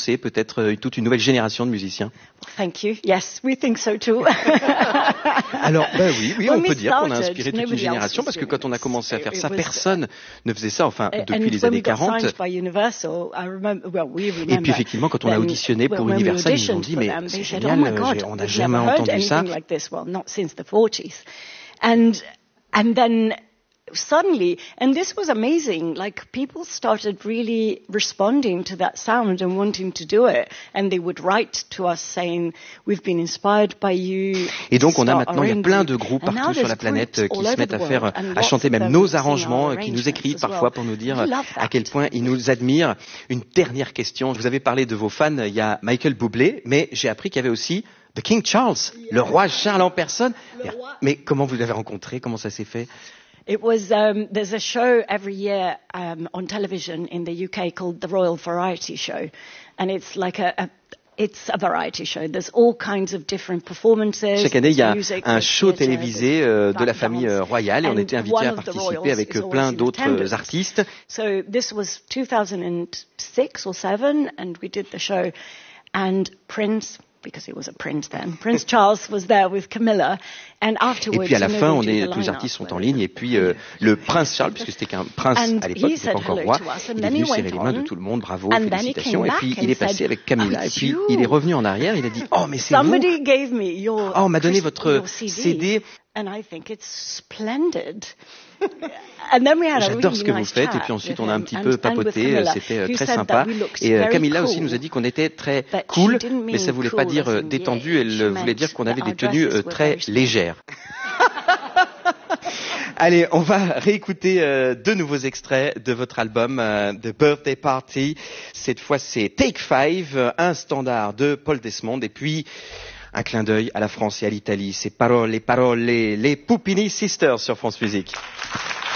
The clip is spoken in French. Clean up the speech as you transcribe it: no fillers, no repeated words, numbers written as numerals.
impulser peut-être toute une nouvelle génération de musiciens. Thank you. Yes, we think so too. Alors, oui, When on we peut dire qu'on a started, inspiré toute une nobody else génération was parce que doing quand on a this. commencé à faire ça, It was- personne ne faisait ça, enfin, depuis And les when années we got 40. signed by Universal, I remember, well, we remember. Et puis effectivement, quand on a then, auditionné pour when we Universal, ils nous ont auditioned dit, for mais them, c'est they said, génial, oh my God, on n'a we've jamais never heard entendu ça. anything like this. Well, not since the 40s. And then suddenly, and this was amazing, like people started really responding to that sound and wanting to do it. And they would write to us saying, we've been inspired by you. Et donc, on a Start maintenant, il y a our own plein group. de groupes And now partout sur there's la planète groups qui all se over mettent the à world, faire, and à lots chanter of même them nos sing our arrangements, qui nous écrivent arrangements as parfois well. pour nous dire We love à that. quel point ils nous admirent. Une dernière question. Je vous avais parlé de vos fans. Il y a Michael Bublé, mais j'ai appris qu'il y avait aussi The King Charles, le roi Charles en personne. Mais comment vous l'avez rencontré? Comment ça s'est fait? It was, there's a show every year on television in the UK called the Royal Variety Show. And it's like it's a variety show. There's all kinds of different performances. Chaque année, il y a music, un there's show theatre, télévisé there's de la dance. famille royale et on And était invités one à of the participer royals avec is always plein in d'autres attendance. artistes. So this was 2006 or 7 and we did the show and Prince, because he was a prince then, Prince Charles was there with Camilla and Et afterwards puis à la fin, tous tous les artistes sont en ligne et puis le prince Charles, puisque c'était qu'un prince And à l'époque, il he n'était pas said encore hello roi, to us, and il est then venu he serrer went les mains de on, tout le monde, bravo, and then he félicitations. came Et puis back il est and passé said, avec Camilla "Oh, et puis it's il est you." revenu en arrière, il a dit oh mais c'est vous. Somebody gave me your Oh, on m'a donné votre your CD. and I think it's splendid. And then we had a J'adore really ce que vous nice faites et chat puis ensuite with on a un him petit and peu with papoté, Camilla, c'était who très said sympa. that we looked Et very Camilla aussi cool, nous a dit qu'on était très but she cool, didn't mais ça mean voulait pas cool dire as in détendu, yeah, elle she voulait meant dire qu'on avait that des our tenues dresses were très very small. légères. Allez, on va réécouter deux nouveaux extraits de votre album The Birthday Party. Cette fois, c'est Take 5, un standard de Paul Desmond, et puis un clin d'œil à la France et à l'Italie. C'est Parole, les Puppini Sisters sur France Musique.